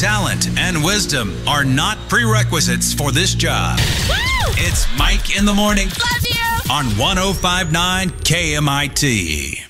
talent and wisdom are not prerequisites for this job. Woo! It's Mike in the Morning Love you! on 105.9 KMIT.